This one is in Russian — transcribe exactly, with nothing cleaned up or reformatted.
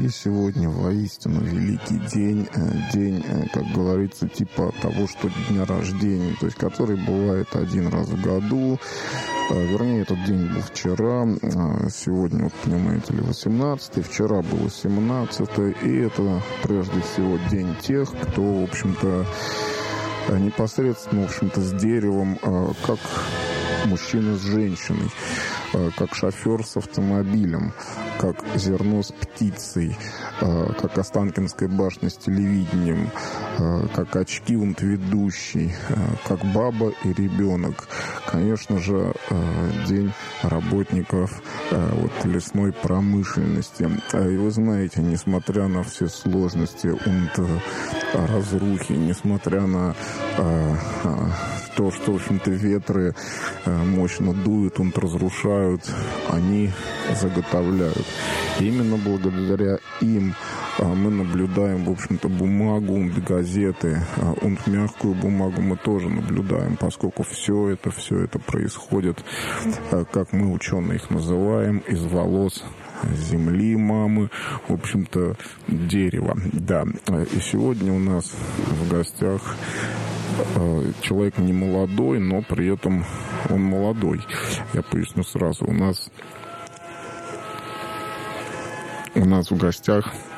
И сегодня воистину великий день, день, как говорится, типа того, что дня рождения, то есть который бывает один раз в году. Вернее, этот день был вчера, сегодня, вот, понимаете ли, восемнадцатый, вчера было семнадцатое, и это прежде всего день тех, кто, в общем-то, непосредственно, в общем-то, с деревом, как мужчина с женщиной, как шофер с автомобилем, как зерно с птицей, как Останкинская башня с телевидением, как очки он ведущий, как баба и ребенок. Конечно же, день работников вот, лесной промышленности. И вы знаете, несмотря на все сложности, он разрухи, несмотря на то, что, в общем-то, ветры мощно дуют, он разрушают, они заготовляют. И именно благодаря им мы наблюдаем, в общем-то, бумагу, газеты, мягкую бумагу мы тоже наблюдаем, поскольку все это, все это происходит, как мы, ученые, их называем, из волос земли мамы, в общем-то, дерева. Да, и сегодня у нас в гостях человек не молодой, но при этом он молодой. Я поясню сразу. У нас, у нас в гостях